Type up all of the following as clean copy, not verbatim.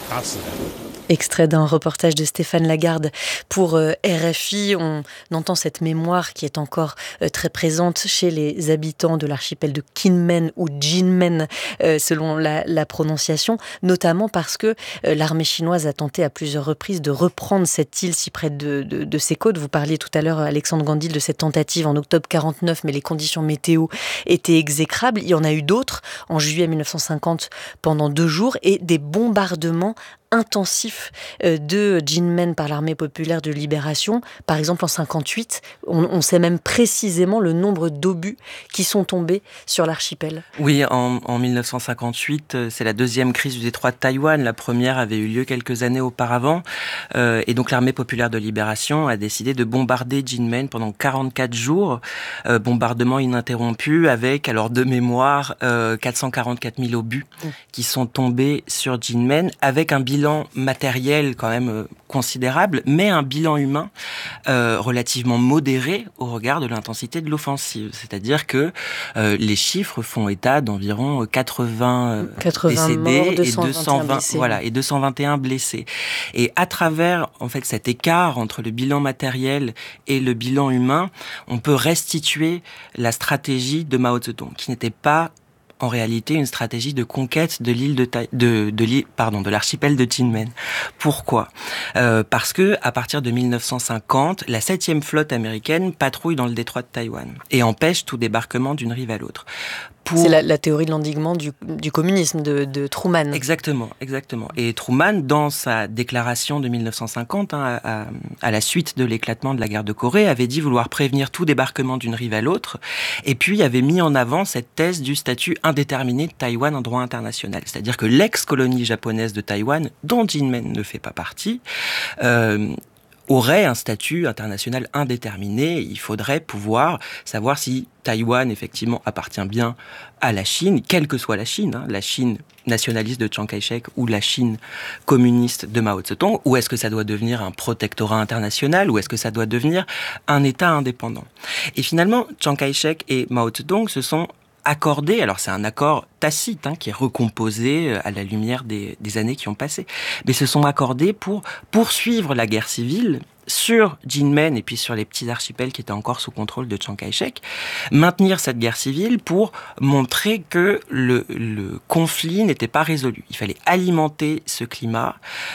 Extrait d'un reportage de Stéphane Lagarde pour RFI. On entend cette mémoire qui est encore très présente chez les habitants de l'archipel de Kinmen ou Jinmen, selon la prononciation, notamment parce que l'armée chinoise a tenté à plusieurs reprises de reprendre cette île si près de ses côtes. Vous parliez tout à l'heure, Alexandre Gandil, de cette tentative en octobre 49, mais les conditions météo étaient exécrables. Il y en a eu d'autres en juillet 1950 pendant 2 jours et des bombardements intensif de Jinmen par l'armée populaire de libération. Par exemple, en 58, on sait même précisément le nombre d'obus qui sont tombés sur l'archipel. Oui, en 1958, c'est la deuxième crise du détroit de Taïwan. La première avait eu lieu quelques années auparavant. Et donc l'armée populaire de libération a décidé de bombarder Jinmen pendant 44 jours. Bombardement ininterrompu avec, alors de mémoire, 444 000 obus qui sont tombés sur Jinmen, avec un bilan matériel quand même considérable, mais un bilan humain relativement modéré au regard de l'intensité de l'offensive. C'est-à-dire que les chiffres font état d'environ 80 décédés morts, 221 et 221 blessés. Et à travers en fait cet écart entre le bilan matériel et le bilan humain, on peut restituer la stratégie de Mao Zedong, qui n'était pas en réalité une stratégie de conquête de l'île de l'archipel de Jinmen. Pourquoi ? Parce que à partir de 1950, la 7e flotte américaine patrouille dans le détroit de Taïwan et empêche tout débarquement d'une rive à l'autre. C'est la théorie de l'endiguement du communisme de Truman. Exactement. Et Truman, dans sa déclaration de 1950, à la suite de l'éclatement de la guerre de Corée, avait dit vouloir prévenir tout débarquement d'une rive à l'autre, et puis avait mis en avant cette thèse du statut indéterminé de Taïwan en droit international. C'est-à-dire que l'ex-colonie japonaise de Taïwan, dont Jinmen ne fait pas partie, aurait un statut international indéterminé. Il faudrait pouvoir savoir si Taïwan, effectivement, appartient bien à la Chine, quelle que soit la Chine nationaliste de Chiang Kai-shek ou la Chine communiste de Mao Tse-tung, ou est-ce que ça doit devenir un protectorat international, ou est-ce que ça doit devenir un État indépendant. Et finalement, Chiang Kai-shek et Mao Tse-tung se sont accordé, alors c'est un accord tacite qui est recomposé à la lumière des années qui ont passé, mais se sont accordés pour poursuivre la guerre civile sur Jinmen et puis sur les petits archipels qui étaient encore sous contrôle de Chiang Kai-shek, maintenir cette guerre civile pour montrer que le conflit n'était pas résolu. Il fallait alimenter ce climat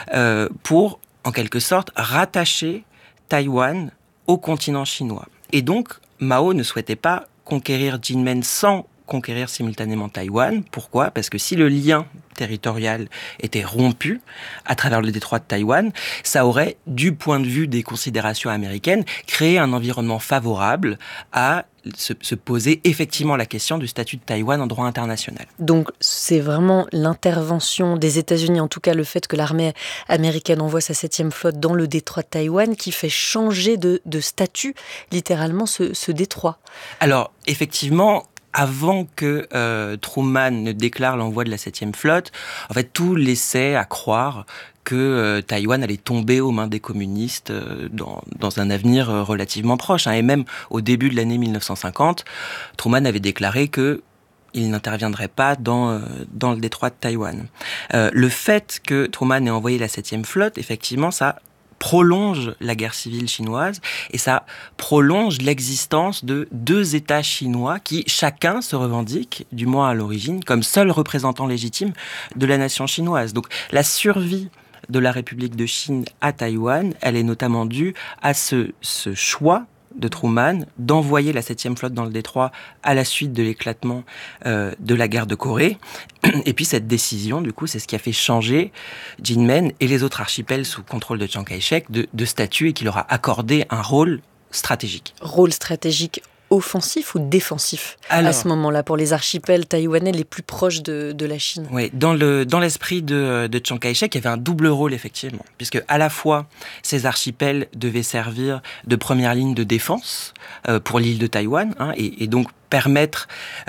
pour, en quelque sorte, rattacher Taïwan au continent chinois. Et donc, Mao ne souhaitait pas conquérir Jinmen sans conquérir simultanément Taïwan. Pourquoi ? Parce que si le lien territorial était rompu à travers le détroit de Taïwan, ça aurait, du point de vue des considérations américaines, créé un environnement favorable à se poser effectivement la question du statut de Taïwan en droit international. Donc c'est vraiment l'intervention des États-Unis, en tout cas le fait que l'armée américaine envoie sa 7e flotte dans le détroit de Taïwan, qui fait changer de statut littéralement ce détroit. Alors effectivement, avant que Truman ne déclare l'envoi de la 7e flotte, en fait, tout laissait à croire que Taïwan allait tomber aux mains des communistes dans un avenir relativement proche. Et même au début de l'année 1950, Truman avait déclaré que il n'interviendrait pas dans le détroit de Taïwan. Le fait que Truman ait envoyé la 7e flotte, effectivement, ça prolonge la guerre civile chinoise et ça prolonge l'existence de 2 États chinois qui chacun se revendiquent, du moins à l'origine, comme seul représentant légitime de la nation chinoise. Donc la survie de la République de Chine à Taïwan, elle est notamment due à ce choix de Truman d'envoyer la 7e flotte dans le détroit à la suite de l'éclatement de la guerre de Corée. Et puis cette décision, du coup, c'est ce qui a fait changer Jinmen et les autres archipels sous contrôle de Chiang Kai-shek de statut et qui leur a accordé un rôle stratégique. Rôle stratégique offensif ou défensif à ce moment-là pour les archipels taïwanais les plus proches de la Chine? Oui, dans l'esprit de Chiang Kai-shek, il y avait un double rôle effectivement, puisque à la fois ces archipels devaient servir de première ligne de défense pour l'île de Taïwan, et donc permettre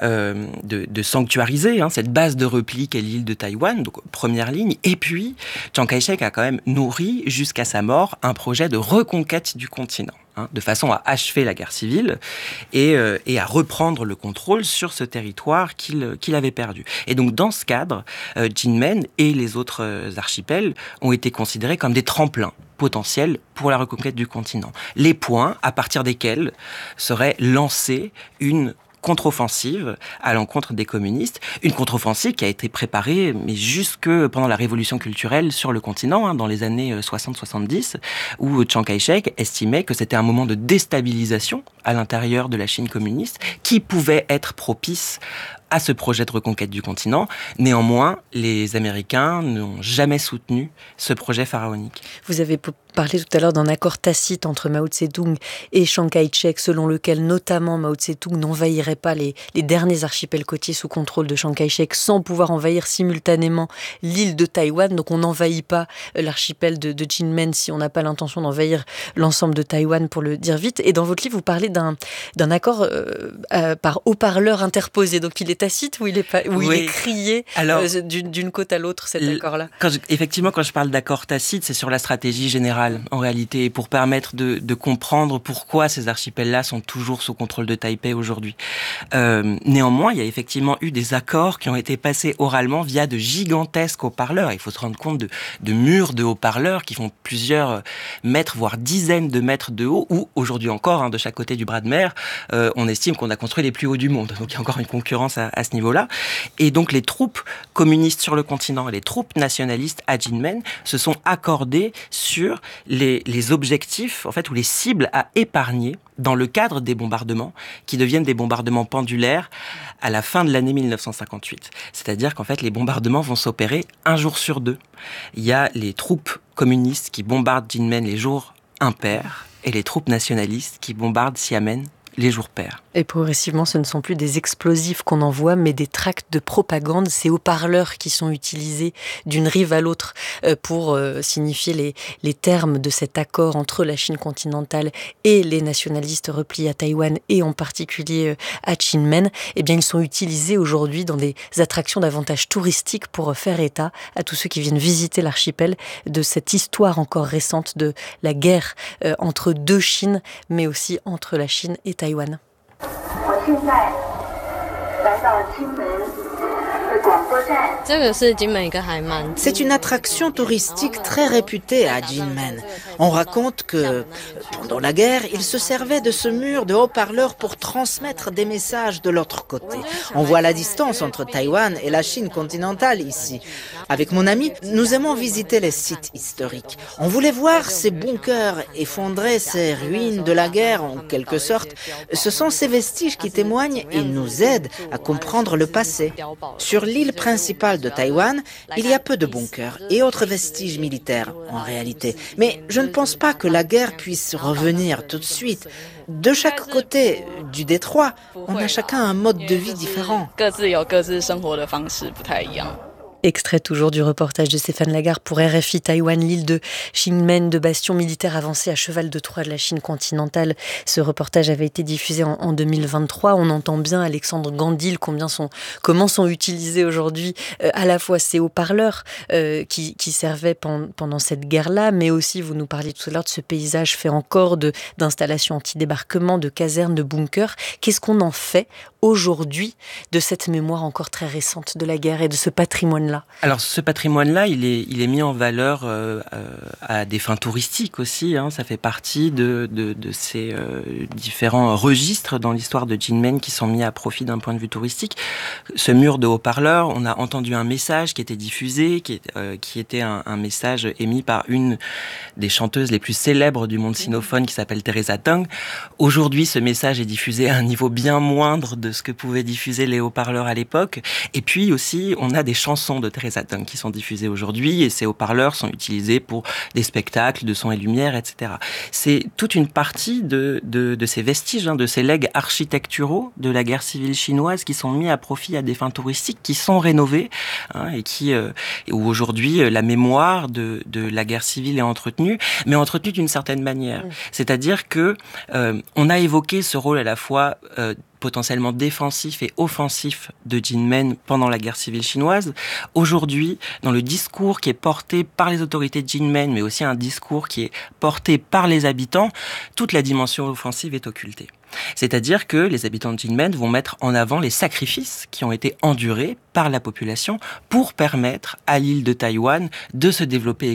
de sanctuariser cette base de repli qu'est l'île de Taïwan, donc première ligne. Et puis, Chiang Kai-shek a quand même nourri jusqu'à sa mort un projet de reconquête du continent. de façon à achever la guerre civile et à reprendre le contrôle sur ce territoire qu'il avait perdu. Et donc dans ce cadre, Jinmen et les autres archipels ont été considérés comme des tremplins potentiels pour la reconquête du continent. Les points à partir desquels serait lancée une contre-offensive à l'encontre des communistes, une contre-offensive qui a été préparée mais jusque pendant la révolution culturelle sur le continent, dans les années 60-70, où Chiang Kai-shek estimait que c'était un moment de déstabilisation à l'intérieur de la Chine communiste qui pouvait être propice à ce projet de reconquête du continent. Néanmoins, les Américains n'ont jamais soutenu ce projet pharaonique. Vous avez parlé tout à l'heure d'un accord tacite entre Mao Tse-tung et Chiang Kai-shek, selon lequel notamment Mao Tse-tung n'envahirait pas les derniers archipels côtiers sous contrôle de Chiang Kai-shek sans pouvoir envahir simultanément l'île de Taïwan. Donc on n'envahit pas l'archipel de Jinmen si on n'a pas l'intention d'envahir l'ensemble de Taïwan, pour le dire vite. Et dans votre livre, vous parlez d'un accord par haut-parleur interposé. Donc il est tacite ou il est crié d'une côte à l'autre, cet accord-là? Effectivement, quand je parle d'accord tacite, c'est sur la stratégie générale, en réalité, pour permettre de comprendre pourquoi ces archipels-là sont toujours sous contrôle de Taipei aujourd'hui. Néanmoins, il y a effectivement eu des accords qui ont été passés oralement via de gigantesques haut-parleurs. Il faut se rendre compte de murs de haut-parleurs qui font plusieurs mètres, voire dizaines de mètres de haut, ou aujourd'hui encore, de chaque côté du bras de mer, on estime qu'on a construit les plus hauts du monde. Donc il y a encore une concurrence à ce niveau-là. Et donc les troupes communistes sur le continent et les troupes nationalistes à Jinmen se sont accordées sur les objectifs, en fait, ou les cibles à épargner dans le cadre des bombardements qui deviennent des bombardements pendulaires à la fin de l'année 1958. C'est-à-dire qu'en fait, les bombardements vont s'opérer un jour sur deux. Il y a les troupes communistes qui bombardent Jinmen les jours impairs et les troupes nationalistes qui bombardent Xiamen les jours pairs. Et progressivement, ce ne sont plus des explosifs qu'on envoie, mais des tracts de propagande, ces haut-parleurs qui sont utilisés d'une rive à l'autre pour signifier les termes de cet accord entre la Chine continentale et les nationalistes repliés à Taïwan, et en particulier à Jinmen. Eh bien, ils sont utilisés aujourd'hui dans des attractions davantage touristiques pour faire état à tous ceux qui viennent visiter l'archipel de cette histoire encore récente de la guerre entre deux Chines, mais aussi entre la Chine et Taïwan. C'est une attraction touristique très réputée à Jinmen. On raconte que, pendant la guerre, ils se servaient de ce mur de haut-parleurs pour transmettre des messages de l'autre côté. On voit la distance entre Taïwan et la Chine continentale ici. Avec mon ami, nous aimons visiter les sites historiques. On voulait voir ces bunkers effondrés, ces ruines de la guerre en quelque sorte. Ce sont ces vestiges qui témoignent et nous aident à comprendre le passé. Sur l'île principale de Taïwan, il y a peu de bunkers et autres vestiges militaires en réalité. Mais je ne pense pas que la guerre puisse revenir tout de suite. De chaque côté du détroit, on a chacun un mode de vie différent. Extrait toujours du reportage de Stéphane Lagarde pour RFI Taïwan, l'île de Jinmen, de bastion militaire avancé à cheval de Troie de la Chine continentale. Ce reportage avait été diffusé en 2023. On entend bien Alexandre Gandil comment sont utilisés aujourd'hui à la fois ces haut-parleurs qui servaient pendant cette guerre-là, mais aussi, vous nous parliez tout à l'heure de ce paysage fait encore d'installations anti-débarquement, de casernes, de bunkers. Qu'est-ce qu'on en fait aujourd'hui de cette mémoire encore très récente de la guerre et de ce patrimoine-là? Alors ce patrimoine-là, il est mis en valeur à des fins touristiques aussi. Ça fait partie de ces différents registres dans l'histoire de Jinmen qui sont mis à profit d'un point de vue touristique. Ce mur de haut-parleurs, on a entendu un message qui était diffusé, qui était un message émis par une des chanteuses les plus célèbres du monde sinophone qui s'appelle Teresa Teng. Aujourd'hui, ce message est diffusé à un niveau bien moindre de ce que pouvaient diffuser les haut-parleurs à l'époque. Et puis aussi, on a des chansons de Teresa Teng qui sont diffusées aujourd'hui, et ces haut-parleurs sont utilisés pour des spectacles de son et lumière, etc. C'est toute une partie de ces vestiges, de ces legs architecturaux de la guerre civile chinoise qui sont mis à profit à des fins touristiques, qui sont rénovés, et où aujourd'hui la mémoire de la guerre civile est entretenue, mais entretenue d'une certaine manière. C'est-à-dire que on a évoqué ce rôle à la fois potentiellement défensif et offensif de Jinmen pendant la guerre civile chinoise. Aujourd'hui, dans le discours qui est porté par les autorités de Jinmen, mais aussi un discours qui est porté par les habitants, toute la dimension offensive est occultée. C'est-à-dire que les habitants de Jinmen vont mettre en avant les sacrifices qui ont été endurés par la population pour permettre à l'île de Taïwan de se développer